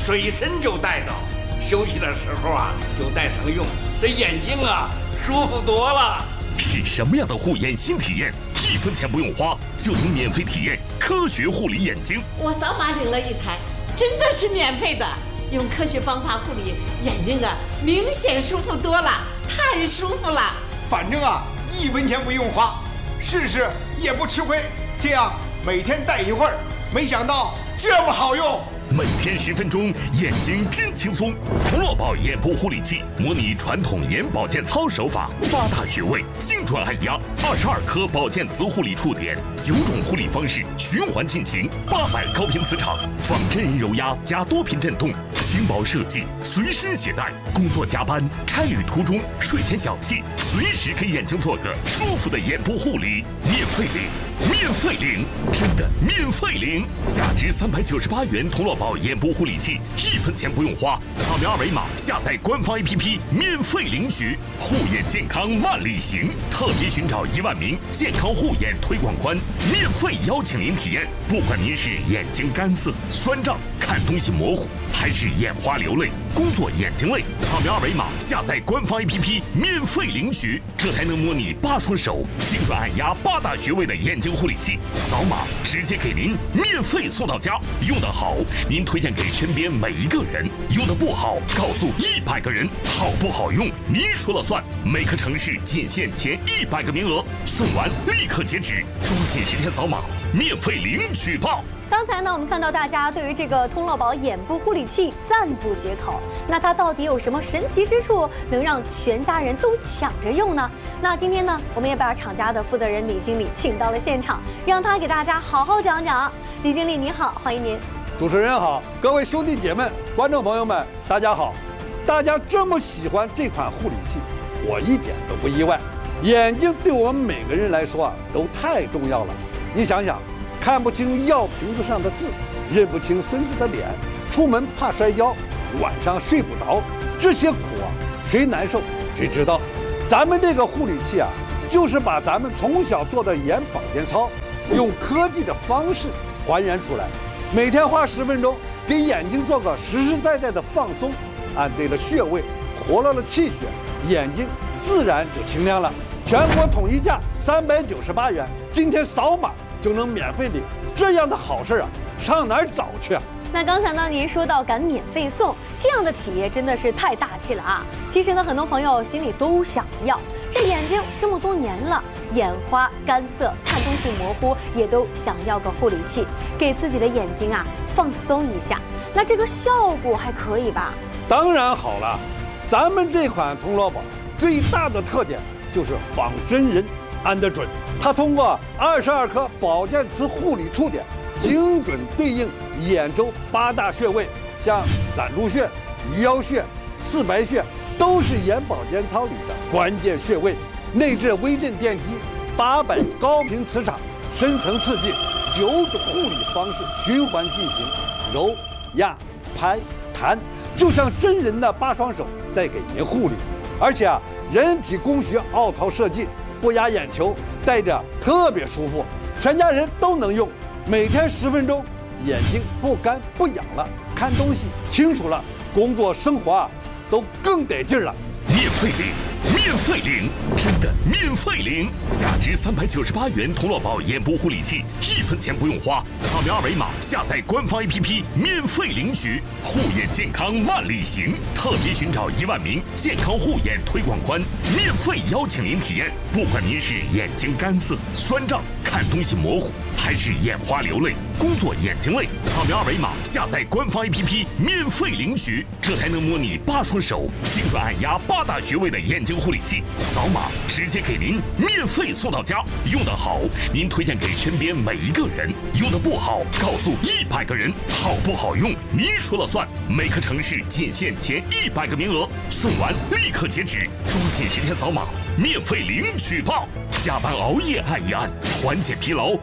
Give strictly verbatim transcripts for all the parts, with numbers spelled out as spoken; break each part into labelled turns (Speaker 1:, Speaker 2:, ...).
Speaker 1: 随身就带着，休息的时候啊就带上用，这眼睛啊舒服多了。
Speaker 2: 是什么样的护眼新体验？一分钱不用花就能免费体验科学护理眼睛。
Speaker 3: 我扫码领了一台，真的是免费的。用科学方法护理眼睛啊，明显舒服多了，太舒服了。
Speaker 4: 反正啊，一分钱不用花，试试也不吃亏。这样每天戴一会儿，没想到这么好用。
Speaker 2: 每天十分钟，眼睛真轻松。童乐宝眼部护理器模拟传统眼保健操手法，八大穴位精准按压，二十二颗保健磁护理触点，九种护理方式循环进行，八百高频磁场，仿真人揉压加多频震动，轻薄设计，随身携带。工作加班、差旅途中、睡前小憩，随时给眼睛做个舒服的眼部护理，免费领，免费领，真的免费领，价值三百九十八元童乐宝眼部护理器，一分钱不用花，扫描二维码下载官方 A P P 免费领取，护眼健康万里行，特别寻找一万名健康护眼推广官，免费邀请您体验。不管您是眼睛干涩、酸胀、看东西模糊，还是眼花流泪、工作眼睛累，扫描二维码下载官方 A P P 免费领取，这还能模拟八双手精准按压八大穴位的眼睛护理器，扫码直接给您免费送到家。用得好，您推荐给身边每一个人；用得不好，告诉一百个人。好不好用，您说了算。每个城市仅限前一百个名额，送完立刻截止，抓紧时间扫码，免费领取吧。
Speaker 5: 刚才呢，我们看到大家对于这个童乐宝眼部护理器赞不绝口。那它到底有什么神奇之处，能让全家人都抢着用呢？那今天呢，我们也把厂家的负责人李经理请到了现场，让他给大家好好讲讲。李经理你好，欢迎您。
Speaker 6: 主持人好，各位兄弟姐妹、观众朋友们，大家好。大家这么喜欢这款护理器，我一点都不意外。眼睛对我们每个人来说啊，都太重要了。你想想。看不清药瓶子上的字，认不清孙子的脸，出门怕摔跤，晚上睡不着，这些苦啊，谁难受谁知道。咱们这个护理器啊，就是把咱们从小做的眼保健操，用科技的方式还原出来，每天花十分钟，给眼睛做个实实在在的放松，按对了穴位，活络了气血，眼睛自然就清亮了。全国统一价三百九十八元，今天扫码就能免费领，这样的好事啊，上哪儿找去啊？
Speaker 5: 那刚才呢，您说到敢免费送，这样的企业真的是太大气了啊！其实呢，很多朋友心里都想要，这眼睛这么多年了，眼花、干涩、看东西模糊，也都想要个护理器，给自己的眼睛啊放松一下。那这个效果还可以吧？
Speaker 6: 当然好了，咱们这款童乐宝最大的特点就是仿真人按得准。它通过二十二颗保健磁护理触点，精准对应眼周八大穴位，像攒竹穴、鱼腰穴、四白穴，都是眼保健操里的关键穴位。内置微震电机，八百高频磁场，深层刺激，九种护理方式循环进行，揉、压、拍、弹，就像真人的八双手在给您护理。而且啊，人体工学凹槽设计，不压眼球，戴着特别舒服，全家人都能用。每天十分钟，眼睛不干不痒了，看东西清楚了，工作生活啊都更得劲了。
Speaker 2: 免费领，免费领，真的免费领！价值三百九十八元童乐宝眼部护理器，一分钱不用花，扫描二维码下载官方 A P P 免费领取，护眼健康万里行，特别寻找一万名健康护眼推广官，免费邀请您体验。不管您是眼睛干涩、酸胀、看东西模糊，还是眼花流泪、工作眼睛累，扫描二维码下载官方 A P P 免费领取，这还能模拟八双手精准按压八大穴位的眼睛护理器，扫码直接给您免费送到家。用得好，您推荐给身边每一个人；用得不好，告诉一百个人。好不好用，您说了算。每个城市仅限前一百个名额，送完立刻截止，抓紧时间扫码，免费领取吧。加班熬夜按一按，缓解疲劳更轻松。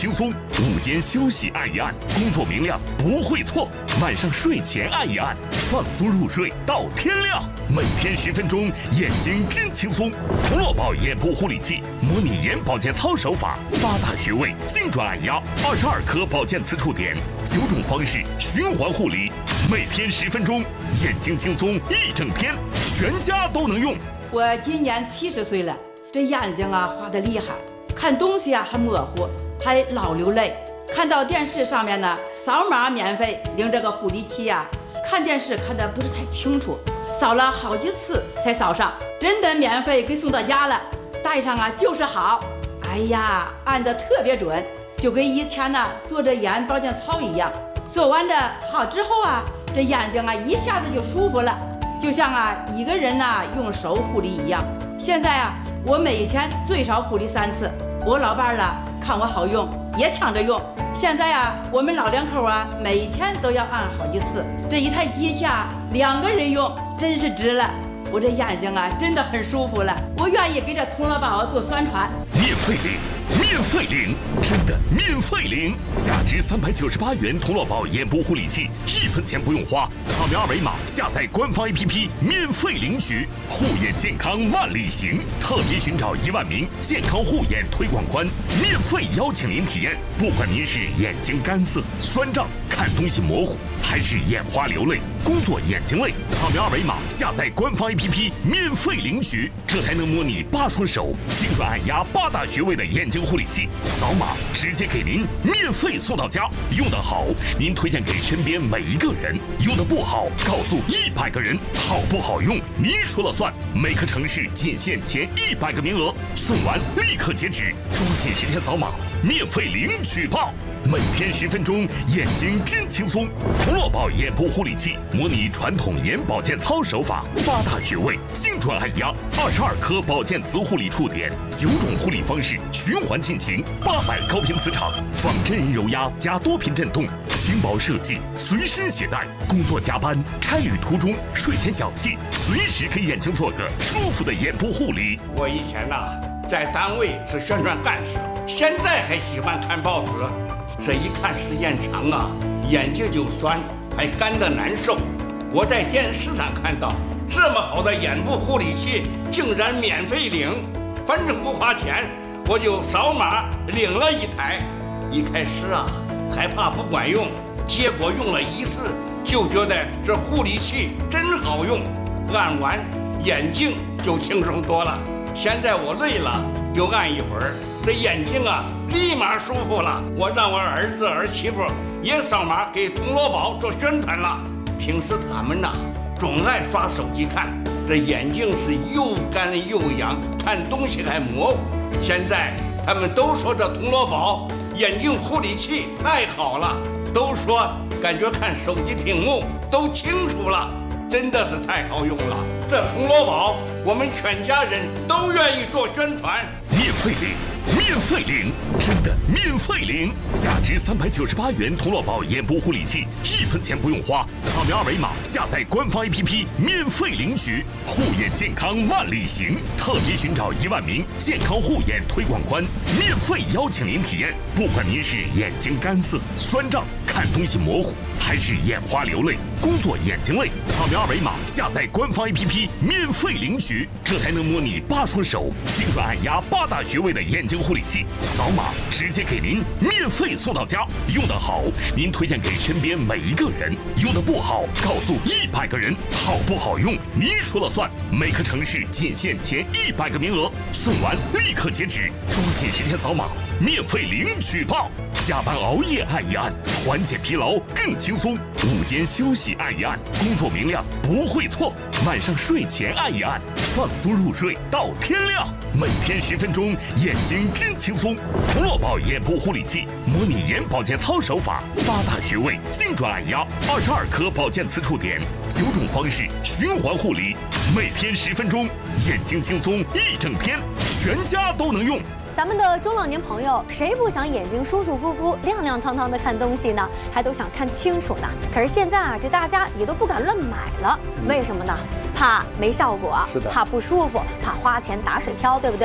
Speaker 2: 轻松，午间休息按一按，工作明亮不会错。晚上睡前按一按，放松入睡到天亮。每天十分钟，眼睛真轻松。童乐宝眼部护理器，模拟眼保健操手法，八大穴位精准按压，二十二颗保健磁触点，九种方式循环护理。每天十分钟，眼睛轻松一整天，全家都能用。
Speaker 7: 我今年七十岁了，这眼睛啊花得厉害，看东西啊还模糊，还老流泪。看到电视上面呢，扫码免费领这个护理器呀、啊，看电视看得不是太清楚，扫了好几次才扫上，真的免费给送到家了，戴上啊就是好。哎呀，按得特别准，就跟以前呢做着眼保健操一样。做完的好之后啊，这眼睛啊一下子就舒服了，就像啊一个人呐、啊、用手护理一样。现在啊，我每天最少护理三次。我老伴儿了看我好用，也抢着用。现在啊，我们老两口啊，每天都要按好几次。这一台机器啊，两个人用真是值了。我这眼睛啊，真的很舒服了。我愿意给这童乐宝做宣传。
Speaker 2: 免费领，免费领，真的免费领！价值三百九十八元童乐宝眼部护理器，一分钱不用花，扫描二维码下载官方 A P P 免费领取。护眼健康万里行，特别寻找一万名健康护眼推广官，免费邀请您体验。不管您是眼睛干涩、酸胀、看东西模糊，还是眼花流泪、工作眼睛累，扫描二维码下载官方 A P P 免费领取。这台能模拟八双手精准按压八大穴位的眼睛护理器，扫码直接给您免费送到家。用得好，您推荐给身边每一个人；用得不好，告诉一百个人。好不好用，您说了算。每个城市仅限前一百个名额，送完立刻截止，抓紧时间扫码，免费领取吧！每天十分钟，眼睛真轻松。童乐宝眼部护理器，模拟传统眼保健操手法，八大穴位精准按压，二十二颗保健磁护理触点，九种护理方式循环进行，八百高频磁场，仿真人揉压加多频震动，轻薄设计，随身携带。工作加班、差旅途中、睡前小憩，随时给眼睛做个舒服的眼部护理。
Speaker 1: 我以前呐、啊，在单位是宣传干事，现在还喜欢看报纸。这一看时间长啊，眼睛就酸，还干得难受。我在电视上看到这么好的眼部护理器，竟然免费领，反正不花钱，我就扫码领了一台。一开始啊，害怕不管用，结果用了一次就觉得这护理器真好用，按完眼睛就轻松多了。现在我累了就按一会儿，这眼睛啊立马舒服了。我让我儿子儿媳妇也扫码给童乐宝做宣传了。平时他们呐总爱刷手机看，这眼睛是又干又痒，看东西还模糊。现在他们都说这童乐宝眼睛护理器太好了，都说感觉看手机屏幕都清楚了，真的是太好用了。这童乐宝我们全家人都愿意做宣传。
Speaker 2: 免费领，免费领，真的免费领！价值三百九十八元童乐宝眼部护理器，一分钱不用花，扫描二维码下载官方 A P P 免费领取。护眼健康万里行，特别寻找一万名健康护眼推广官，免费邀请您体验。不管您是眼睛干涩、酸胀、看东西模糊，还是眼花流泪、工作眼睛累，扫描二维码下载官方 A P P 免费领取。这台能模拟八双手精准按压八大穴位的眼睛护理器，扫码直接给您免费送到家。用得好，您推荐给身边每一个人；用得不好，告诉一百个人。好不好用，您说了算。每个城市仅限前一百个名额，送完立刻截止，抓紧时间扫码，免费领取吧！加班熬夜按一按，缓解疲劳更轻松；午间休息按一按，工作明亮不会错；晚上睡前按一按，放松入睡到天亮。每天十分钟，眼睛真轻松。童乐宝眼部护理器，模拟眼保健操手法，八大穴位精准按压，二十二颗保健磁触点，九种方式循环护理。每天十分钟，眼睛轻松一整天，全家都能用。
Speaker 5: 咱们的中老年朋友，谁不想眼睛舒舒服服、亮亮堂堂的看东西呢？还都想看清楚呢。可是现在啊，这大家也都不敢乱买了，为什么呢？怕没效果，
Speaker 6: 是的，
Speaker 5: 怕不舒服，怕花钱打水漂，对不对？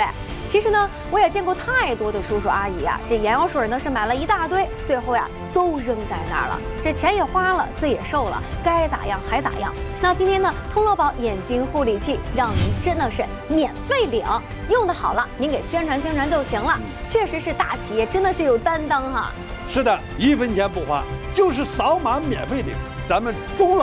Speaker 5: 其实呢，我也见过太多的叔叔阿姨啊，这眼药水呢是买了一大堆，最后呀都扔在那儿了，这钱也花了，罪也受了，该咋样还咋样。那今天呢，通乐宝眼睛护理器让您真的是免费领，用的好了，您给宣传宣传就行了。确实是大企业，真的是有担当哈。
Speaker 6: 是的，一分钱不花，就是扫码免费领，咱们中老。